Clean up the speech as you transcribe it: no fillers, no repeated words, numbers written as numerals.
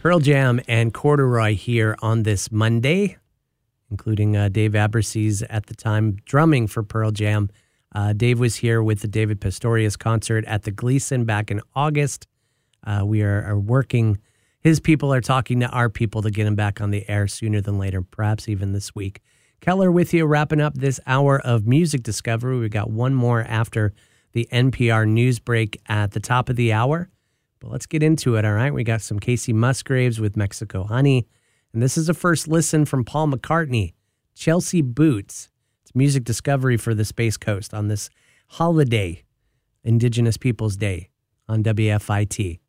Pearl Jam and Corduroy here on this Monday, including Dave Abersees at the time drumming for Pearl Jam. Dave was here with the David Pastorius concert at the Gleason back in August. We are working. His people are talking to our people to get him back on the air sooner than later, perhaps even this week. Keller with you, wrapping up this hour of music discovery. We got one more after the NPR news break at the top of the hour. But let's get into it, all right? We got some Casey Musgraves with Mexico Honey. And this is a first listen from Paul McCartney, Chelsea Boots. It's music discovery for the Space Coast on this holiday, Indigenous Peoples Day on WFIT.